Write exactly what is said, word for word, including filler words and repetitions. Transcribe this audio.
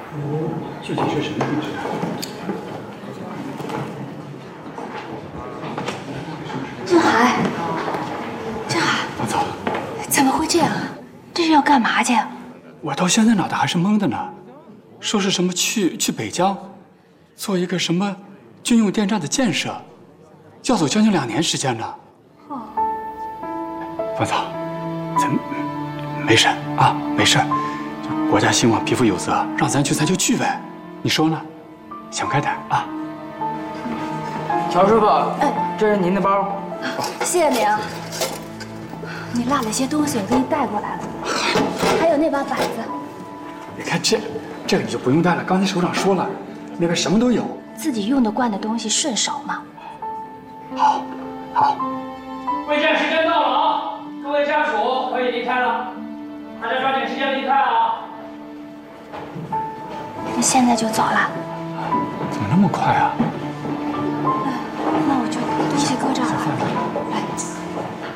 具体是什么地址？ 郑海，郑海， 王总， 怎么会这样啊？这是要干嘛去？ 我到现在脑袋还是懵的呢。说是什么去去北疆，做一个什么军用电站的建设，要走将近两年时间呢。哦，王总，咱没事啊，没事。就国家兴亡，匹夫有责，让咱去咱就去呗。你说呢？想开点啊。 乔师傅，哎，这是您的包。 谢谢你啊。你落了些东西，我给你带过来了。还有那把板子。 你看这，这个你就不用带了。刚才首长说了，那个什么都有。 自己用得惯的东西顺手嘛。 好，好。 会战时间到了啊！各位家属可以离开了，大家抓紧时间离开啊！ 那现在就走了？ 怎么那么快啊？